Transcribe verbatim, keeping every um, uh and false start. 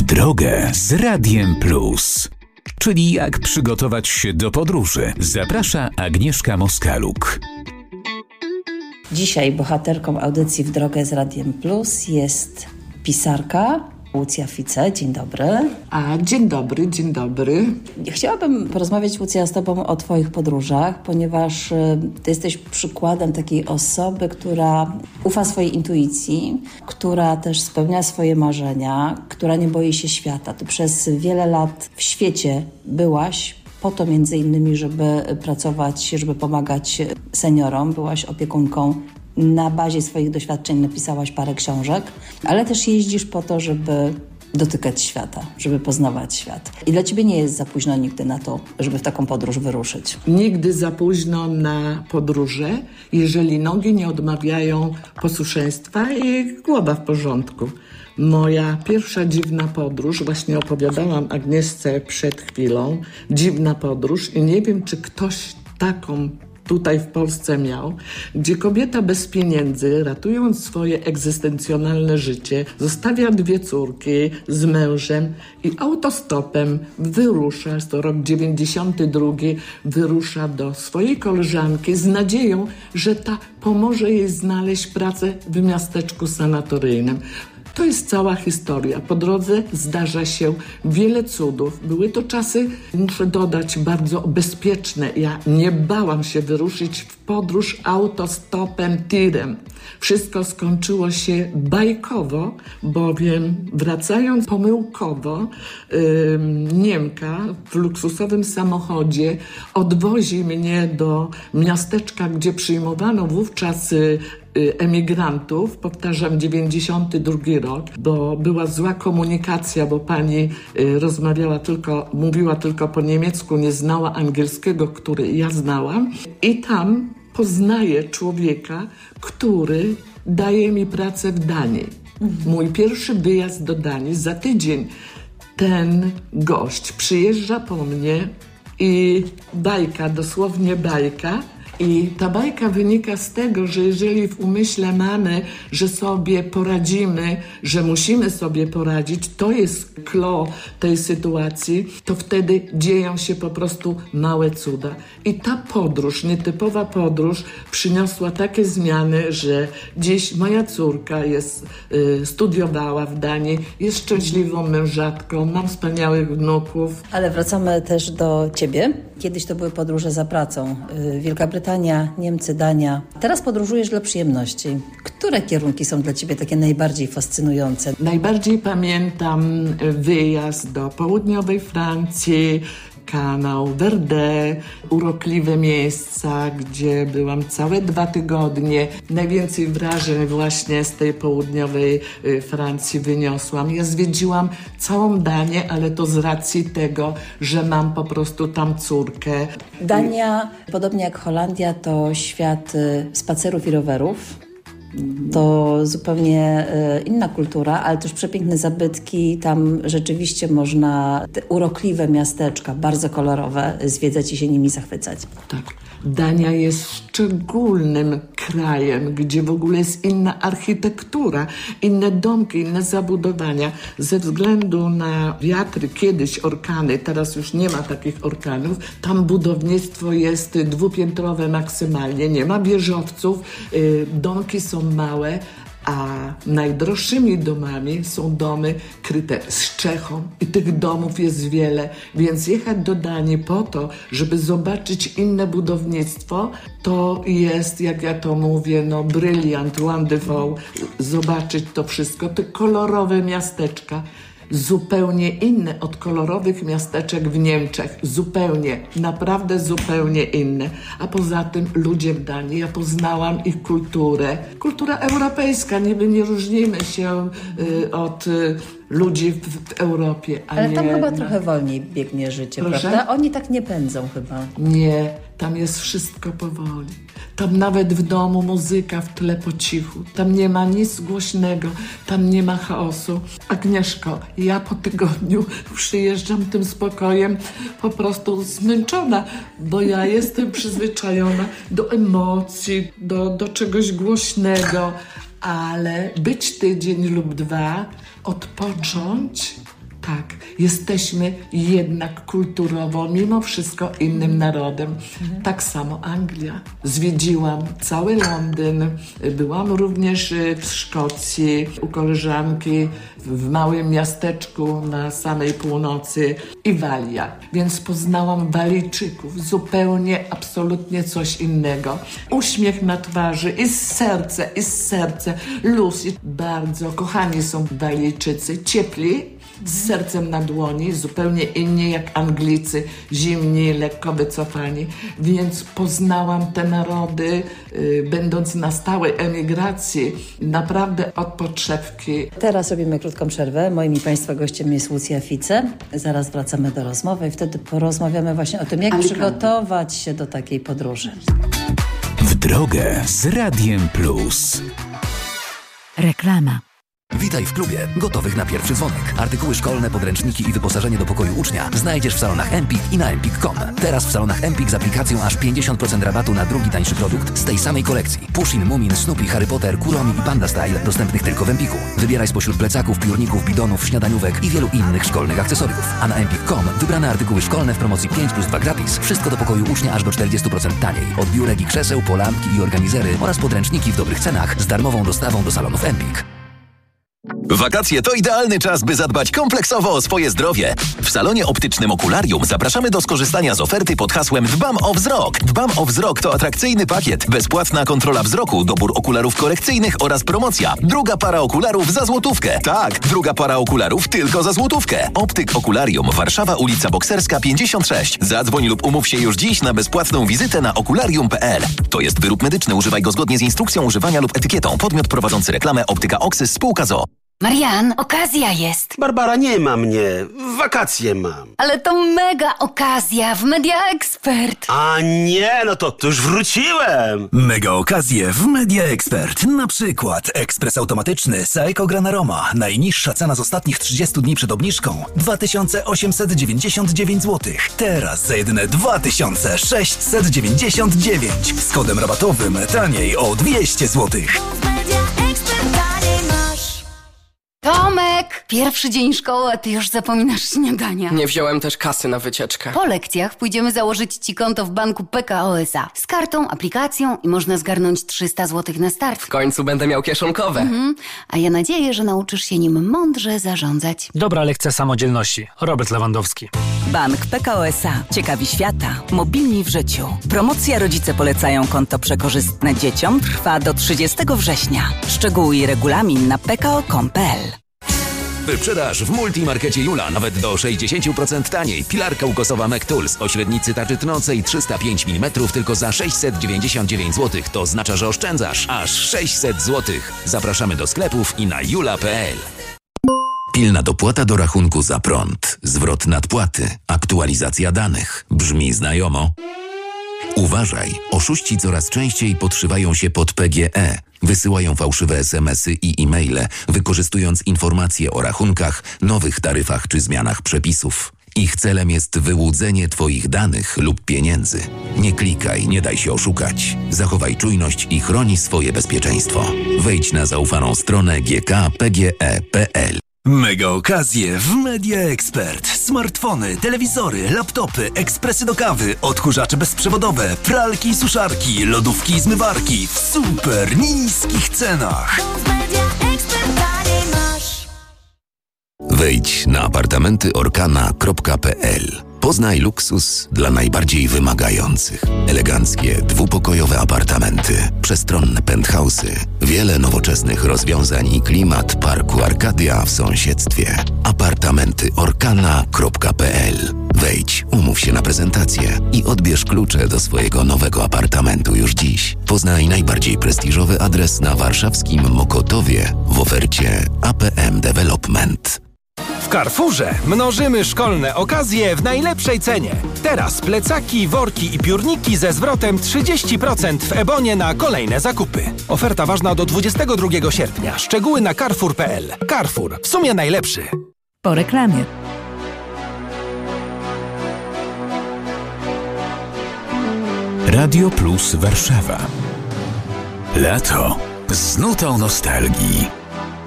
drogę z Radiem Plus. Czyli jak przygotować się do podróży. Zaprasza Agnieszka Moskaluk. Dzisiaj bohaterką audycji W drogę z Radiem Plus jest pisarka Łucja Fice. Dzień dobry. A, dzień dobry, dzień dobry. Chciałabym porozmawiać, Łucja, z Tobą o Twoich podróżach, ponieważ Ty jesteś przykładem takiej osoby, która ufa swojej intuicji, która też spełnia swoje marzenia, która nie boi się świata. Ty przez wiele lat w świecie byłaś po to między innymi, żeby pracować, żeby pomagać seniorom. Byłaś opiekunką. Na bazie swoich doświadczeń napisałaś parę książek, ale też jeździsz po to, żeby dotykać świata, żeby poznawać świat. I dla Ciebie nie jest za późno nigdy na to, żeby w taką podróż wyruszyć. Nigdy za późno na podróże, jeżeli nogi nie odmawiają posłuszeństwa i głowa w porządku. Moja pierwsza dziwna podróż, właśnie opowiadałam Agnieszce przed chwilą, dziwna podróż i nie wiem, czy ktoś taką tutaj w Polsce miał, gdzie kobieta bez pieniędzy, ratując swoje egzystencjonalne życie, zostawia dwie córki z mężem i autostopem wyrusza, jest to rok dziewięćdziesiąty drugi, wyrusza do swojej koleżanki z nadzieją, że ta pomoże jej znaleźć pracę w miasteczku sanatoryjnym. To jest cała historia. Po drodze zdarza się wiele cudów. Były to czasy, muszę dodać, bardzo bezpieczne. Ja nie bałam się wyruszyć w podróż autostopem, tirem. Wszystko skończyło się bajkowo, bowiem wracając pomyłkowo, yy, Niemka w luksusowym samochodzie odwozi mnie do miasteczka, gdzie przyjmowano wówczas yy, emigrantów, powtarzam, dziewięćdziesiąty drugi rok, bo była zła komunikacja, bo pani y, rozmawiała tylko, mówiła tylko po niemiecku, nie znała angielskiego, który ja znałam. I tam poznaję człowieka, który daje mi pracę w Danii. Mhm. Mój pierwszy wyjazd do Danii, za tydzień ten gość przyjeżdża po mnie i bajka, dosłownie bajka. I ta bajka wynika z tego, że jeżeli w umyśle mamy, że sobie poradzimy, że musimy sobie poradzić, to jest clou tej sytuacji, to wtedy dzieją się po prostu małe cuda. I ta podróż, nietypowa podróż przyniosła takie zmiany, że dziś moja córka jest, y, studiowała w Danii, jest szczęśliwą mężatką, mam wspaniałych wnuków. Ale wracamy też do Ciebie. Kiedyś to były podróże za pracą. Y, Wielka Brytania, Niemcy, Dania. Teraz podróżujesz dla przyjemności. Które kierunki są dla Ciebie takie najbardziej fascynujące? Najbardziej pamiętam wyjazd do południowej Francji, kanał Verde, urokliwe miejsca, gdzie byłam całe dwa tygodnie. Najwięcej wrażeń właśnie z tej południowej Francji wyniosłam. Ja zwiedziłam całą Danię, ale to z racji tego, że mam po prostu tam córkę. Dania, podobnie jak Holandia, to świat spacerów i rowerów. To zupełnie inna kultura, ale też przepiękne zabytki. Tam rzeczywiście można te urokliwe miasteczka, bardzo kolorowe, zwiedzać i się nimi zachwycać. Tak. Dania jest szczególnym krajem, gdzie w ogóle jest inna architektura, inne domki, inne zabudowania. Ze względu na wiatry, kiedyś orkany, teraz już nie ma takich orkanów, tam budownictwo jest dwupiętrowe maksymalnie, nie ma wieżowców, domki są małe, a najdroższymi domami są domy kryte strzechą i tych domów jest wiele, więc jechać do Danii po to, żeby zobaczyć inne budownictwo, to jest, jak ja to mówię, no bryliant, wonderful, zobaczyć to wszystko, te kolorowe miasteczka. Zupełnie inne od kolorowych miasteczek w Niemczech. Zupełnie, naprawdę zupełnie inne. A poza tym ludzie w Danii, ja poznałam ich kulturę. Kultura europejska, niby nie różnimy się y, od y, ludzi w, w Europie. A Ale tam nie, chyba no. trochę wolniej biegnie życie, Proszę? prawda? Oni tak nie pędzą chyba. Nie, tam jest wszystko powoli. Tam nawet w domu muzyka w tle po cichu. Tam nie ma nic głośnego, tam nie ma chaosu. Agnieszko, ja po tygodniu przyjeżdżam tym spokojem po prostu zmęczona, bo ja jestem przyzwyczajona do emocji, do, do czegoś głośnego, ale być tydzień lub dwa, odpocząć, Tak, jesteśmy jednak kulturowo, mimo wszystko innym narodem. Mhm. Tak samo Anglia. Zwiedziłam cały Londyn, byłam również w Szkocji, u koleżanki w małym miasteczku na samej północy i Walia. Więc poznałam Walijczyków, zupełnie, absolutnie coś innego. Uśmiech na twarzy i serce, i serce, luz. Bardzo kochani są Walijczycy, ciepli, z sercem na dłoni, zupełnie inni jak Anglicy, zimni, lekko wycofani. Więc poznałam te narody, yy, będąc na stałej emigracji, naprawdę od podszewki. Teraz robimy krótką przerwę. Moim i Państwa gościem jest Lucja Fice. Zaraz wracamy do rozmowy i wtedy porozmawiamy właśnie o tym, jak Alicante. Przygotować się do takiej podróży. W drogę z Radiem Plus. Reklama. Witaj w klubie, gotowych na pierwszy dzwonek. Artykuły szkolne, podręczniki i wyposażenie do pokoju ucznia znajdziesz w salonach Empik i na empik kropka com. Teraz w salonach Empik z aplikacją aż pięćdziesiąt procent rabatu na drugi tańszy produkt z tej samej kolekcji. Pushin, Mumin, Snoopy, Harry Potter, Kuromi i Panda Style dostępnych tylko w Empiku. Wybieraj spośród plecaków, piórników, bidonów, śniadaniówek i wielu innych szkolnych akcesoriów. A na empik kropka com wybrane artykuły szkolne w promocji pięć plus dwa gratis. Wszystko do pokoju ucznia aż do czterdzieści procent taniej. Od biurek i krzeseł po lampki i organizery oraz podręczniki w dobrych cenach z darmową dostawą do salonów Empik. Wakacje to idealny czas, by zadbać kompleksowo o swoje zdrowie. W salonie optycznym Okularium zapraszamy do skorzystania z oferty pod hasłem Dbam o wzrok. Dbam o wzrok to atrakcyjny pakiet. Bezpłatna kontrola wzroku, dobór okularów korekcyjnych oraz promocja. Druga para okularów za złotówkę. Tak, druga para okularów tylko za złotówkę. Optyk Okularium, Warszawa, ulica Bokserska pięćdziesiąt sześć. Zadzwoń lub umów się już dziś na bezpłatną wizytę na okularium kropka p l. To jest wyrób medyczny, używaj go zgodnie z instrukcją używania lub etykietą. Podmiot prowadzący reklamę Optyka Oxys spółka z o o. Marian, okazja jest. Barbara, nie ma mnie. Wakacje mam. Ale to mega okazja w Media Expert. A nie, no to, to już wróciłem. Mega okazje w Media Expert. Na przykład ekspres automatyczny Saeco Granaroma. Najniższa cena z ostatnich trzydziestu dni przed obniżką dwa tysiące osiemset dziewięćdziesiąt dziewięć złotych. Teraz za jedyne dwa tysiące sześćset dziewięćdziesiąt dziewięć. Z kodem rabatowym taniej o dwieście złotych. Tomek, pierwszy dzień szkoły, a ty już zapominasz śniadania. Nie wziąłem też kasy na wycieczkę. Po lekcjach pójdziemy założyć ci konto w banku P K O S A. Z kartą, aplikacją i można zgarnąć trzysta złotych na start. W końcu będę miał kieszonkowe. Mhm. A ja nadzieję, że nauczysz się nim mądrze zarządzać. Dobra lekcja samodzielności. Robert Lewandowski. Bank P K O S A. Ciekawi świata. Mobilni w życiu. Promocja Rodzice polecają konto przekorzystne dzieciom trwa do trzydziestego września. Szczegóły i regulamin na p k o kropka com kropka p l. Wyprzedaż w Multimarkecie Jula nawet do sześćdziesiąt procent taniej. Pilarka ukosowa McTools o średnicy tarczy tnącej trzysta pięć milimetrów tylko za sześćset dziewięćdziesiąt dziewięć złotych. To oznacza, że oszczędzasz aż sześćset złotych. Zapraszamy do sklepów i na jula kropka p l. Pilna dopłata do rachunku za prąd, zwrot nadpłaty, aktualizacja danych. Brzmi znajomo? Uważaj, oszuści coraz częściej podszywają się pod P G E. Wysyłają fałszywe es em esy i e-maile, wykorzystując informacje o rachunkach, nowych taryfach czy zmianach przepisów. Ich celem jest wyłudzenie Twoich danych lub pieniędzy. Nie klikaj, nie daj się oszukać. Zachowaj czujność i chroni swoje bezpieczeństwo. Wejdź na zaufaną stronę g k p g e kropka p l. Mega okazje w Media Expert. Smartfony, telewizory, laptopy, ekspresy do kawy, odkurzacze bezprzewodowe, pralki i suszarki, lodówki i zmywarki w super niskich cenach. Wejdź na apartamenty orkana kropka p l. Poznaj luksus dla najbardziej wymagających. Eleganckie, dwupokojowe apartamenty, przestronne penthouse'y, wiele nowoczesnych rozwiązań i klimat parku Arkadia w sąsiedztwie. apartamenty orkana kropka p l. Wejdź, umów się na prezentację i odbierz klucze do swojego nowego apartamentu już dziś. Poznaj najbardziej prestiżowy adres na warszawskim Mokotowie w ofercie A P M Development. W Carrefourze mnożymy szkolne okazje w najlepszej cenie. Teraz plecaki, worki i piórniki ze zwrotem trzydzieści procent w Ebonie na kolejne zakupy. Oferta ważna do dwudziestego drugiego sierpnia. Szczegóły na carrefour kropka p l. Carrefour. W sumie najlepszy. Po reklamie. Radio Plus Warszawa. Lato z nutą nostalgii.